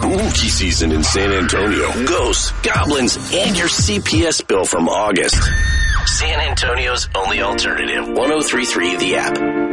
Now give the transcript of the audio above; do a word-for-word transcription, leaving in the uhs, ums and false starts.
spooky season in San Antonio. Ghosts, goblins, and your C P S bill from August. San Antonio's only alternative, one oh three point three The App.